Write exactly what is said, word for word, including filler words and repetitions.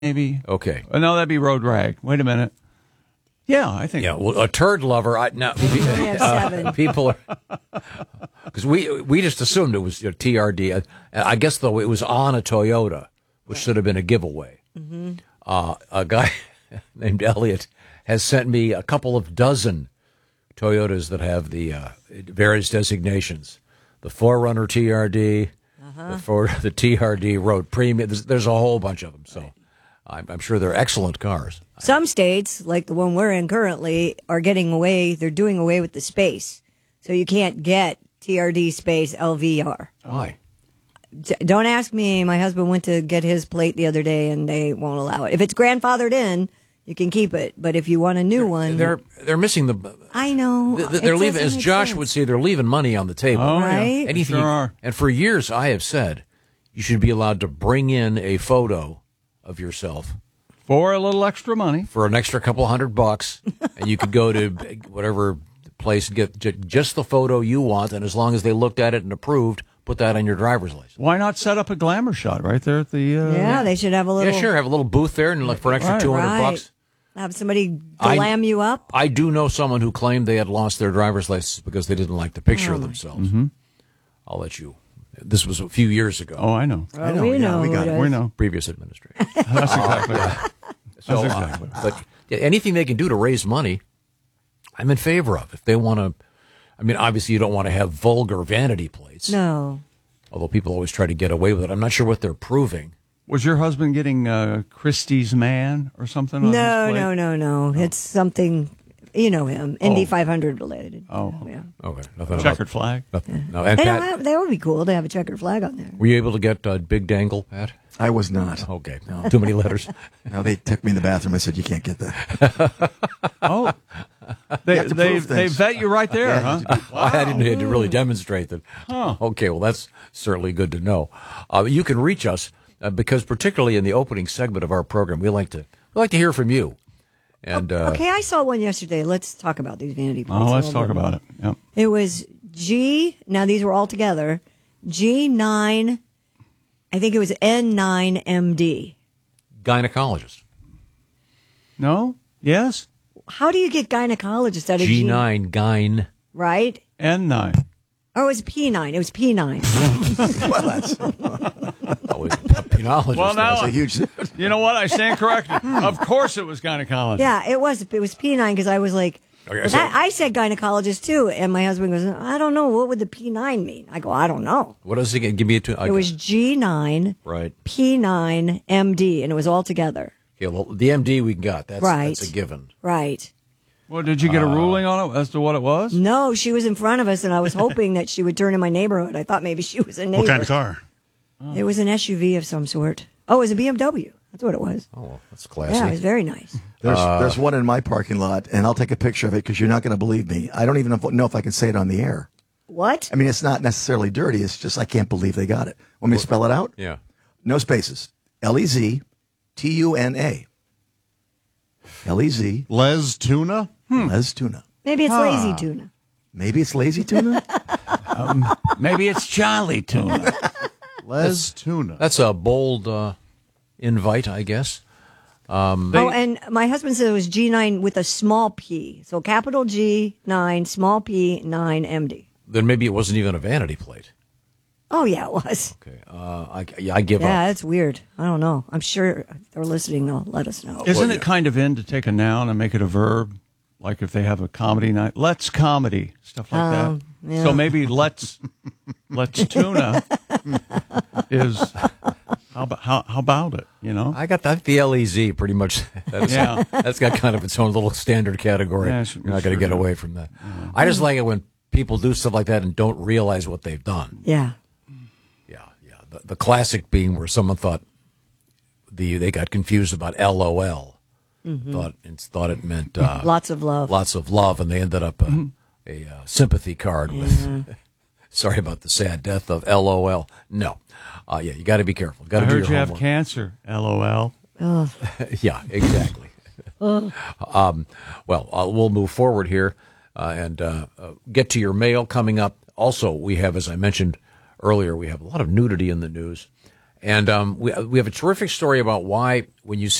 maybe. Okay. Oh, no, that'd be road rag. Wait a minute. Yeah, I think. Yeah, well, a turd lover. I now uh, people are because we we just assumed it was, you know, T R D. I, I guess though it was on a Toyota, which should have been a giveaway. Mm-hmm. Uh, a guy named Elliot has sent me a couple of dozen Toyotas that have the uh, various designations: the four runner T R D, uh-huh. the for the T R D Road Premium. There's, there's a whole bunch of them. So. Right. I'm, I'm sure they're excellent cars. Some states, like the one we're in currently, are getting away. They're doing away with the space, so you can't get T R D space L V R. Why? D- don't ask me. My husband went to get his plate the other day, and they won't allow it. If it's grandfathered in, you can keep it. But if you want a new they're, one, they're they're missing the. I know. They're leaving, as Josh sense. would say, they're leaving money on the table. Oh, right? Yeah. Anything. Sure are. And for years, I have said you should be allowed to bring in a photo of yourself. For a little extra money. For an extra couple hundred bucks, and you could go to whatever place and get j- just the photo you want, and as long as they looked at it and approved, put that on your driver's license. Why not set up a glamour shot right there at the... Uh, yeah, they should have a little... Yeah, sure, have a little booth there and like for an extra right, two hundred right. bucks. Have somebody glam I, you up. I do know someone who claimed they had lost their driver's license because they didn't like the picture oh. of themselves. Mm-hmm. I'll let you... This was a few years ago. Oh, I know. Oh, I know. we yeah, know. we got it. We know. Previous administration. That's exactly right. So, That's exactly uh, but yeah, anything they can do to raise money, I'm in favor of. If they want to, I mean, obviously you don't want to have vulgar vanity plates. No. Although people always try to get away with it. I'm not sure what they're proving. Was your husband getting uh, Christie's Man or something? On No, his plate? no, no, no. It's something, you know him, Indy Oh. five hundred related. Oh. Yeah. Okay, nothing Checkered about, flag. nothing. No, and They Pat, don't have, that would be cool to have a checkered flag on there. were you able to get uh, Big Dangle, Pat? I was not. Okay, no, too many letters. No, they took me in the bathroom. I said, you can't get that. Oh. They have to they, prove they things. vet you right there, Yeah, huh? I didn't need to really demonstrate that. Huh. Okay, well, that's certainly good to know. Uh, you can reach us uh, because, particularly in the opening segment of our program, we like to we like to hear from you. And uh, Okay, I saw one yesterday. Let's talk about these vanity plates. Oh, a let's little talk bit about more. it. Yep. It was G, now these were all together, G nine, I think it was N nine M D. gynecologist. No? Yes? How do you get gynecologist out of G nine, gyne. Right? N nine. Oh, it was P nine. It was P nine. Well, that's, Always a penologist. Well, now- that's a huge... You know what? I stand corrected. Of course it was gynecologist. Yeah, it was. It was P nine because I was like, Okay, well, so- that, I said gynecologist too. And my husband goes, I don't know. What would the P nine mean? I go, I don't know. What does it get? Give me a two. It was G nine, right. P nine, M D, and it was all together. Okay, well, the M D we got. That's, Right. that's a given. Right. Well, did you get a ruling on it as to what it was? No, she was in front of us, and I was hoping that she would turn in my neighborhood. I thought maybe she was a neighbor. What kind of car? It was an S U V of some sort. Oh, it was a B M W. That's what it was. Oh, well, that's classy. Yeah, it was very nice. There's, Uh, there's one in my parking lot, and I'll take a picture of it because you're not going to believe me. I don't even know if I can say it on the air. What? I mean, it's not necessarily dirty. It's just I can't believe they got it. Want me to spell it out? Yeah. No spaces. L E Z T U N A. L E Z. Les Tuna? Les Tuna. Maybe it's lazy tuna. Maybe it's lazy tuna? Maybe it's Charlie Tuna. Les Tuna. That's a bold uh, invite, I guess. Um, Oh, and my husband said it was G nine with a small p. So capital G nine, small p, nine, M D. then maybe it wasn't even a vanity plate. Oh, yeah, it was. Okay. Uh, I, yeah, I give Yeah, up. that's weird. I don't know. I'm sure if they're listening. They'll let us know. Isn't Well, it kind of in to take a noun and make it a verb? Like if they have a comedy night, let's comedy, stuff like Um, that. yeah. So maybe let's let's tuna is how about how, how about it? You know, I got that, the L E Z pretty much. That's, Yeah. that's got kind of its own little standard category. Yeah, sure, You're not going to sure, get sure. away from that. I just like it when people do stuff like that and don't realize what they've done. Yeah. Yeah, yeah. The, the classic being where someone thought the they got confused about L O L. Mm-hmm. Thought it thought it meant uh, Lots of love. lots of love, and they ended up a, a uh, sympathy card with. Sorry about the sad death of L O L. No, uh, yeah, you got to be careful. Got I to do heard your you have homework. cancer. L O L. Yeah, exactly. um, well, uh, we'll move forward here uh, and uh, uh, get to your mail coming up. Also, we have, as I mentioned earlier, we have a lot of nudity in the news. And um, we we have a terrific story about why when you